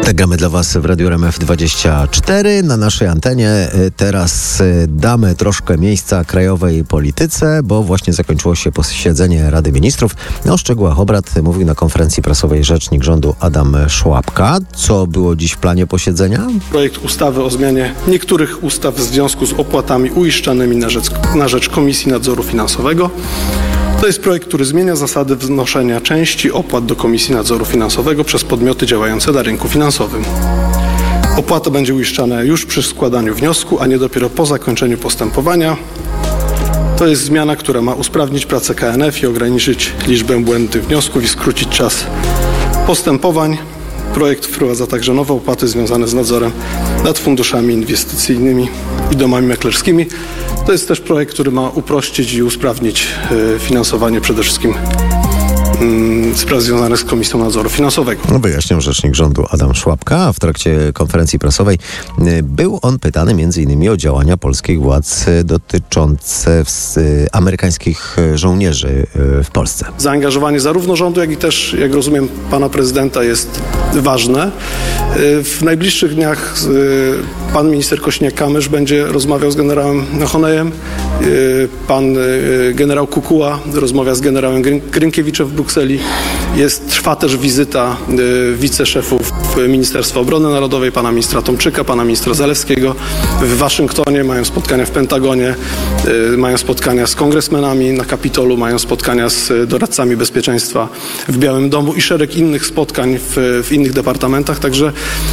Tak gramy dla Was w Radiu RMF24 na naszej antenie. Teraz damy troszkę miejsca krajowej polityce, bo właśnie zakończyło się posiedzenie Rady Ministrów. O szczegółach obrad mówił na konferencji prasowej rzecznik rządu Adam Szłapka. Co było dziś w planie posiedzenia? Projekt ustawy o zmianie niektórych ustaw w związku z opłatami uiszczanymi na rzecz Komisji Nadzoru Finansowego. To jest projekt, który zmienia zasady wnoszenia części opłat do Komisji Nadzoru Finansowego przez podmioty działające na rynku finansowym. Opłata będzie uiszczana już przy składaniu wniosku, a nie dopiero po zakończeniu postępowania. To jest zmiana, która ma usprawnić pracę KNF i ograniczyć liczbę błędnych wniosków i skrócić czas postępowań. Projekt wprowadza także nowe opłaty związane z nadzorem nad funduszami inwestycyjnymi i domami maklerskimi. To jest też projekt, który ma uprościć i usprawnić finansowanie przede wszystkim spraw związanych z Komisją Nadzoru Finansowego. Wyjaśniał rzecznik rządu Adam Szłapka, a w trakcie konferencji prasowej był on pytany m.in. o działania polskich władz dotyczące amerykańskich żołnierzy w Polsce. Zaangażowanie zarówno rządu, jak i też, jak rozumiem, pana prezydenta jest ważne. W najbliższych dniach pan minister Kosiniak-Kamysz będzie rozmawiał z generałem Honejem. Pan generał Kukuła rozmawia z generałem Grynkiewiczem w Brukseli. Trwa też wizyta wiceszefów Ministerstwa Obrony Narodowej, pana ministra Tomczyka, pana ministra Zalewskiego w Waszyngtonie. Mają spotkania w Pentagonie, mają spotkania z kongresmenami na Kapitolu, mają spotkania z doradcami bezpieczeństwa w Białym Domu i szereg innych spotkań w innych departamentach. Także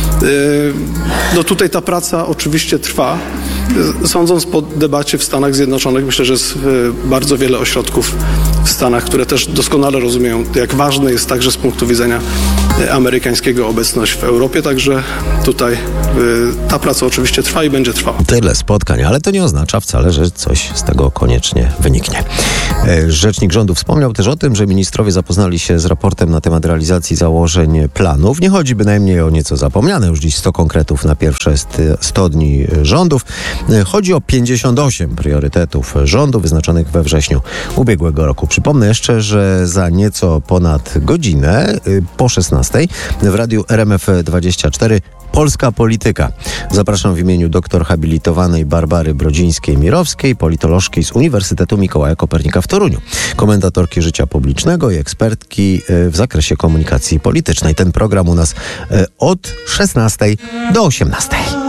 tutaj ta praca oczywiście trwa. Sądząc po debacie w Stanach Zjednoczonych, myślę, że jest bardzo wiele ośrodków w Stanach, które też doskonale rozumieją, jak ważne jest także z punktu widzenia amerykańskiego obecność w Europie. Także tutaj ta praca oczywiście trwa i będzie trwała. Tyle spotkań, ale to nie oznacza wcale, że coś z tego koniecznie wyniknie. Rzecznik rządu wspomniał też o tym, że ministrowie zapoznali się z raportem na temat realizacji założeń planów. Nie chodzi bynajmniej o nieco zapomniane już dziś 100 konkretów na pierwsze 100 dni rządów. Chodzi o 58 priorytetów rządu wyznaczonych we wrześniu ubiegłego roku. Przypomnę jeszcze, że za nieco ponad godzinę po 16 w radiu RMF24 Polska Polityka. Zapraszam w imieniu doktor habilitowanej Barbary Brodzińskiej-Mirowskiej, politolożki z Uniwersytetu Mikołaja Kopernika w Toruniu, komentatorki życia publicznego i ekspertki w zakresie komunikacji politycznej. Ten program u nas od 16 do 18.